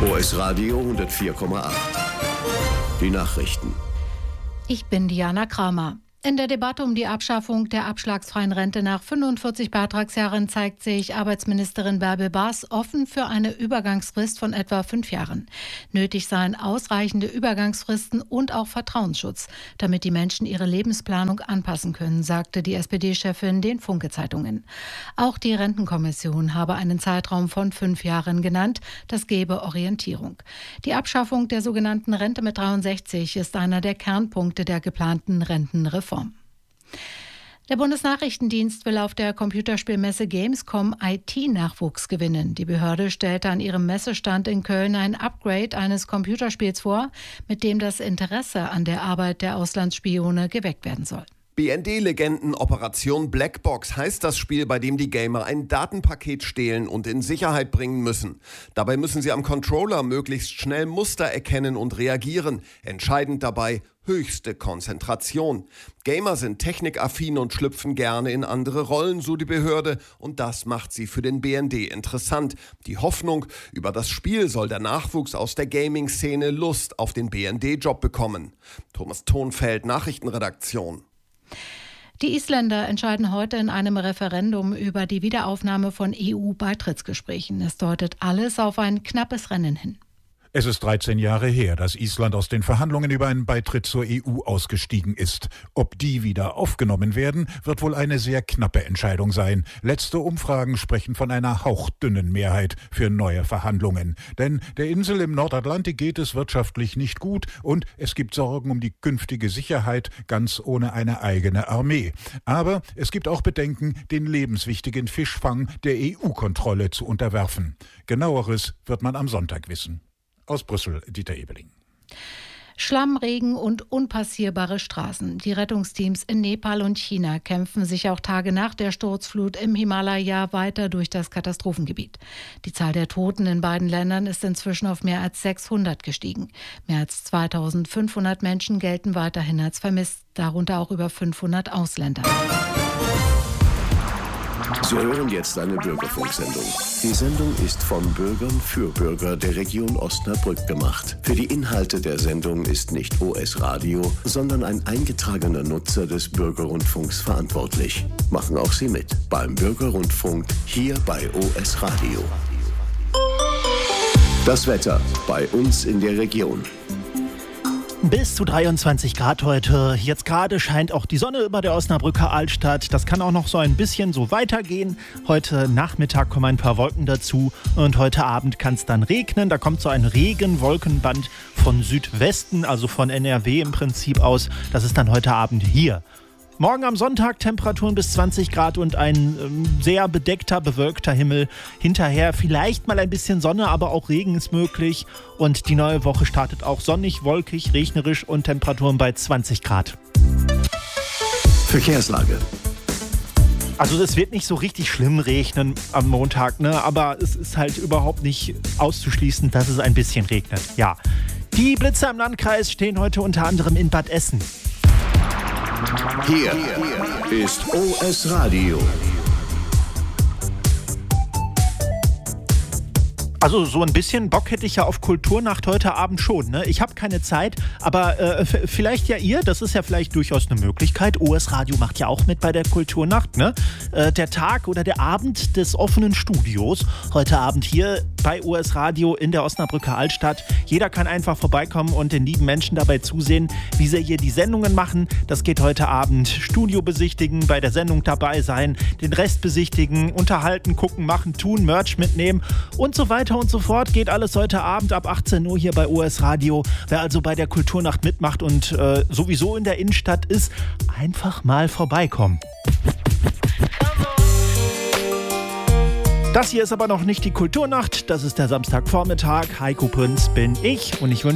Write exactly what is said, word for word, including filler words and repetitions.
O S Radio hundertvier Komma acht. Die Nachrichten. Ich bin Diana Kramer. In der Debatte um die Abschaffung der abschlagsfreien Rente nach fünfundvierzig Beitragsjahren zeigt sich Arbeitsministerin Bärbel Baas offen für eine Übergangsfrist von etwa fünf Jahren. Nötig seien ausreichende Übergangsfristen und auch Vertrauensschutz, damit die Menschen ihre Lebensplanung anpassen können, sagte die S P D-Chefin den Funke-Zeitungen. Auch die Rentenkommission habe einen Zeitraum von fünf Jahren genannt. Das gebe Orientierung. Die Abschaffung der sogenannten Rente mit dreiundsechzig ist einer der Kernpunkte der geplanten Rentenreform. Der Bundesnachrichtendienst will auf der Computerspielmesse Gamescom I T-Nachwuchs gewinnen. Die Behörde stellte an ihrem Messestand in Köln ein Upgrade eines Computerspiels vor, mit dem das Interesse an der Arbeit der Auslandsspione geweckt werden soll. B N D-Legenden Operation Blackbox heißt das Spiel, bei dem die Gamer ein Datenpaket stehlen und in Sicherheit bringen müssen. Dabei müssen sie am Controller möglichst schnell Muster erkennen und reagieren. Entscheidend dabei höchste Konzentration. Gamer sind technikaffin und schlüpfen gerne in andere Rollen, so die Behörde. Und das macht sie für den B N D interessant. Die Hoffnung, über das Spiel soll der Nachwuchs aus der Gaming-Szene Lust auf den B N D-Job bekommen. Thomas Thonfeld, Nachrichtenredaktion. Die Isländer entscheiden heute in einem Referendum über die Wiederaufnahme von E U-Beitrittsgesprächen. Es deutet alles auf ein knappes Rennen hin. Es ist dreizehn Jahre her, dass Island aus den Verhandlungen über einen Beitritt zur E U ausgestiegen ist. Ob die wieder aufgenommen werden, wird wohl eine sehr knappe Entscheidung sein. Letzte Umfragen sprechen von einer hauchdünnen Mehrheit für neue Verhandlungen. Denn der Insel im Nordatlantik geht es wirtschaftlich nicht gut und es gibt Sorgen um die künftige Sicherheit, ganz ohne eine eigene Armee. Aber es gibt auch Bedenken, den lebenswichtigen Fischfang der E U-Kontrolle zu unterwerfen. Genaueres wird man am Sonntag wissen. Aus Brüssel, Dieter Ebeling. Schlamm, Regen und unpassierbare Straßen. Die Rettungsteams in Nepal und China kämpfen sich auch Tage nach der Sturzflut im Himalaya weiter durch das Katastrophengebiet. Die Zahl der Toten in beiden Ländern ist inzwischen auf mehr als sechshundert gestiegen. Mehr als zweitausendfünfhundert Menschen gelten weiterhin als vermisst, darunter auch über fünfhundert Ausländer. Sie hören jetzt eine Bürgerfunksendung. Die Sendung ist von Bürgern für Bürger der Region Osnabrück gemacht. Für die Inhalte der Sendung ist nicht O S Radio, sondern ein eingetragener Nutzer des Bürgerrundfunks verantwortlich. Machen auch Sie mit beim Bürgerrundfunk hier bei O S Radio. Das Wetter bei uns in der Region. Bis zu dreiundzwanzig Grad heute. Jetzt gerade scheint auch die Sonne über der Osnabrücker Altstadt. Das kann auch noch so ein bisschen so weitergehen. Heute Nachmittag kommen ein paar Wolken dazu und heute Abend kann es dann regnen. Da kommt so ein Regenwolkenband von Südwesten, also von N R W im Prinzip aus. Das ist dann heute Abend hier. Morgen am Sonntag Temperaturen bis zwanzig Grad und ein ähm, sehr bedeckter, bewölkter Himmel. Hinterher vielleicht mal ein bisschen Sonne, aber auch Regen ist möglich. Und die neue Woche startet auch sonnig, wolkig, regnerisch und Temperaturen bei zwanzig Grad. Verkehrslage. Also es wird nicht so richtig schlimm regnen am Montag, ne? Aber es ist halt überhaupt nicht auszuschließen, dass es ein bisschen regnet. Ja. Die Blitzer im Landkreis stehen heute unter anderem in Bad Essen. Hier ist O S Radio. Also so ein bisschen Bock hätte ich ja auf Kulturnacht heute Abend schon. Ne? Ich habe keine Zeit, aber äh, f- vielleicht ja ihr, das ist ja vielleicht durchaus eine Möglichkeit. O S Radio macht ja auch mit bei der Kulturnacht. Ne? Äh, der Tag oder der Abend des offenen Studios. Heute Abend hier bei O S Radio in der Osnabrücker Altstadt. Jeder kann einfach vorbeikommen und den lieben Menschen dabei zusehen, wie sie hier die Sendungen machen. Das geht heute Abend. Studio besichtigen, bei der Sendung dabei sein, den Rest besichtigen, unterhalten, gucken, machen, tun, Merch mitnehmen und so weiter und so fort. Geht alles heute Abend ab achtzehn Uhr hier bei O S Radio. Wer also bei der Kulturnacht mitmacht und äh, sowieso in der Innenstadt ist, einfach mal vorbeikommen. Das hier ist aber noch nicht die Kulturnacht. Das ist der Samstagvormittag. Heiko Prinz bin ich und ich wünsche